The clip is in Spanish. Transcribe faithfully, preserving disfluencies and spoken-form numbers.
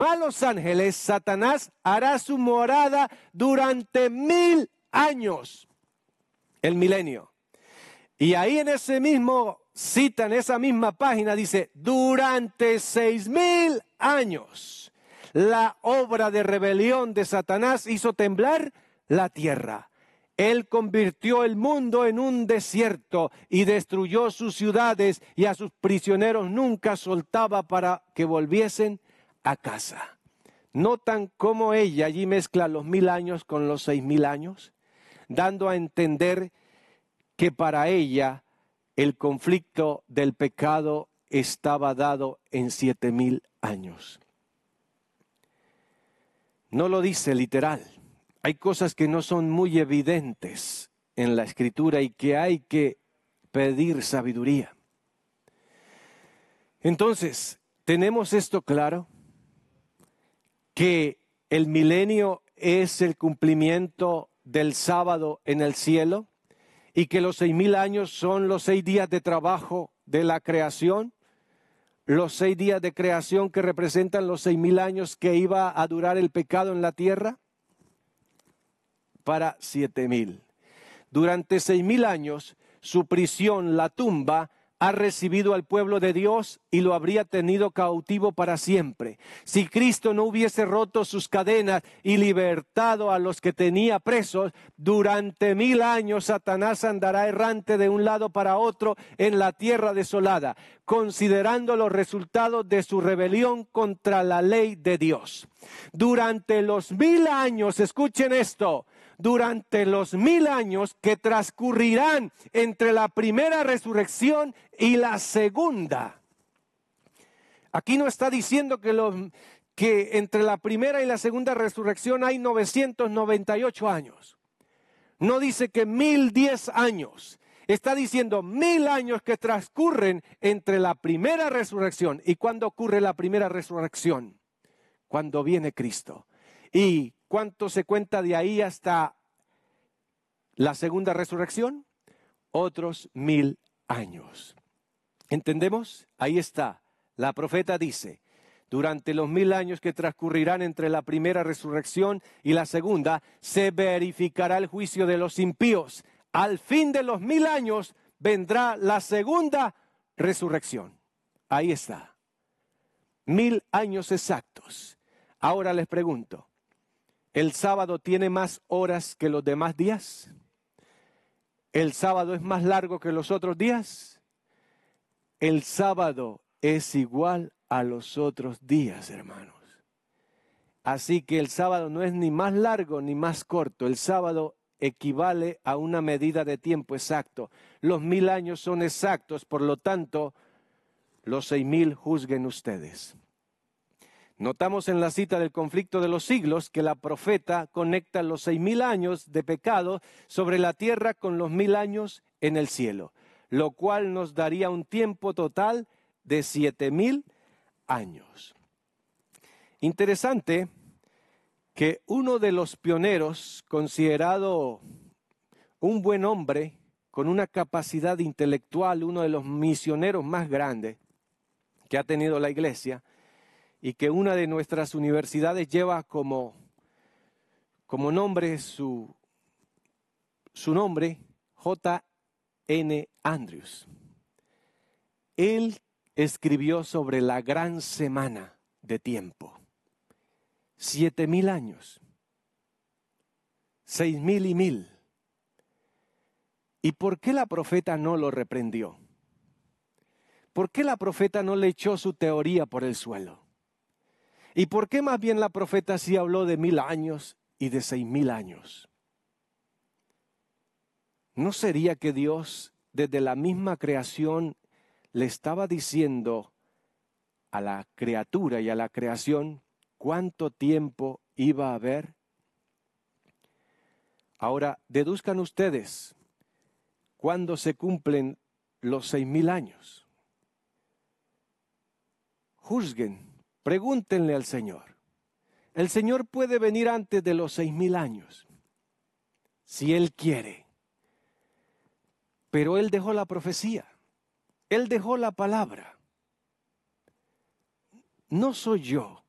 a los ángeles, Satanás hará su morada durante mil años, el milenio. Y ahí en ese mismo cita, en esa misma página, dice, durante seis mil años, la obra de rebelión de Satanás hizo temblar la tierra. Él convirtió el mundo en un desierto y destruyó sus ciudades, y a sus prisioneros nunca soltaba para que volviesen a casa. ¿Notan cómo ella allí mezcla los mil años con los seis mil años? Dando a entender que para ella el conflicto del pecado estaba dado en siete mil años. No lo dice literal. Hay cosas que no son muy evidentes en la Escritura y que hay que pedir sabiduría. Entonces, tenemos esto claro, que el milenio es el cumplimiento del sábado en el cielo y que los seis mil años son los seis días de trabajo de la creación, los seis días de creación que representan los seis mil años que iba a durar el pecado en la tierra. Para siete mil. Durante seis mil años, su prisión, la tumba, ha recibido al pueblo de Dios y lo habría tenido cautivo para siempre. Si Cristo no hubiese roto sus cadenas y libertado a los que tenía presos, durante mil años Satanás andará errante de un lado para otro en la tierra desolada, considerando los resultados de su rebelión contra la ley de Dios. Durante los mil años, escuchen esto, durante los mil años que transcurrirán entre la primera resurrección y la segunda. Aquí no está diciendo que, los, que entre la primera y la segunda resurrección hay novecientos noventa y ocho años. No dice que mil diez años. Está diciendo mil años que transcurren entre la primera resurrección. ¿Y cuándo ocurre la primera resurrección? Cuando viene Cristo. ¿Y cuánto se cuenta de ahí hasta la segunda resurrección? Otros mil años. ¿Entendemos? Ahí está. La profeta dice, durante los mil años que transcurrirán entre la primera resurrección y la segunda, se verificará el juicio de los impíos. Al fin de los mil años vendrá la segunda resurrección. Ahí está. Mil años exactos. Ahora les pregunto, ¿el sábado tiene más horas que los demás días? ¿El sábado es más largo que los otros días? El sábado es igual a los otros días, hermanos. Así que el sábado no es ni más largo ni más corto. El sábado equivale a una medida de tiempo exacto. Los mil años son exactos, por lo tanto, los seis mil juzguen ustedes. Notamos en la cita del conflicto de los siglos que la profeta conecta los seis mil años de pecado sobre la tierra con los mil años en el cielo, lo cual nos daría un tiempo total de siete mil años. Interesante que uno de los pioneros, considerado un buen hombre con una capacidad intelectual, uno de los misioneros más grandes que ha tenido la iglesia, y que una de nuestras universidades lleva como, como nombre su, su nombre, J N Andrews. Él escribió sobre la gran semana de tiempo. Siete mil años. Seis mil y mil. ¿Y por qué la profeta no lo reprendió? ¿Por qué la profeta no le echó su teoría por el suelo? ¿Y por qué más bien la profeta sí habló de mil años y de seis mil años? ¿No sería que Dios desde la misma creación le estaba diciendo a la criatura y a la creación cuánto tiempo iba a haber? Ahora, deduzcan ustedes cuándo se cumplen los seis mil años. Juzguen. Pregúntenle al Señor. El Señor puede venir antes de los seis mil años, si Él quiere. Pero Él dejó la profecía. Él dejó la palabra. No soy yo